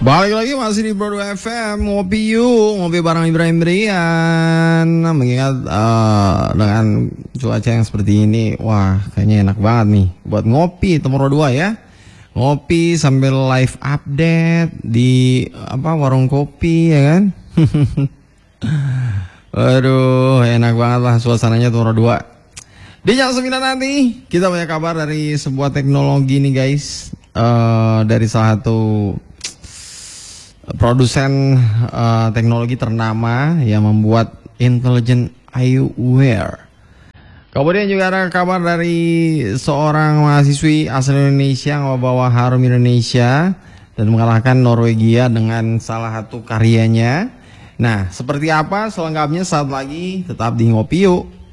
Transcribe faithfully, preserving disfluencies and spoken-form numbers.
Balik lagi masih di Broadway F M, ngopi yuk, ngopi bareng Ibrahim Brian. Mengingat uh, dengan cuaca yang seperti ini, wah kayaknya enak banget nih buat ngopi Temuro dua ya. Ngopi sambil live update di apa warung kopi ya kan. Aduh, enak banget lah suasananya Temuro dua. Di jam sembilan nanti kita punya kabar dari sebuah teknologi nih guys, uh, dari salah satu produsen uh, teknologi ternama yang membuat intelligent eyewear. Kemudian juga ada kabar dari seorang mahasiswi asal Indonesia yang membawa harum Indonesia dan mengalahkan Norwegia dengan salah satu karyanya. Nah, seperti apa selengkapnya saat lagi tetap di Ngopi Yuk.